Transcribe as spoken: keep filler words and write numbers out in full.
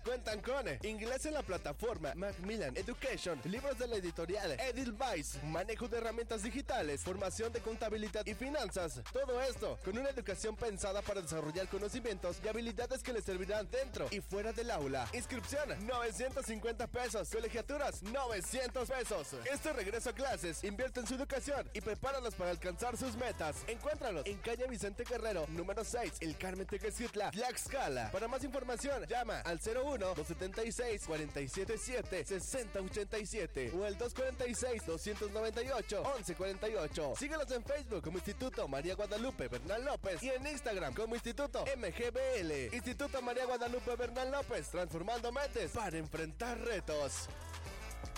cuentan con inglés en la plataforma Macmillan Education, libros de la editorial Edelweiss, manejo de herramientas digitales, formación de contabilidad y finanzas. Todo esto con una educación pensada para desarrollar conocimientos y habilidades que les servirán dentro y fuera del aula. Inscripción novecientos cincuenta pesos, colegiaturas novecientos pesos. Este regreso a clases invierte en su educación y prepáralos para alcanzar sus metas. Encuéntralos en calle Vicente Guerrero, número seis, El Carmen Tequesquitla, Tlaxcala. Para más información, llama al cero uno, dos setenta y seis, cuarenta y siete siete, sesenta ochenta y siete o el dos cuarenta y seis, doscientos noventa y ocho, once cuarenta y ocho. Síguenos en Facebook como Instituto María Guadalupe Bernal López y en Instagram como Instituto M G B L. Instituto María Guadalupe Bernal López, transformando mentes para enfrentar retos.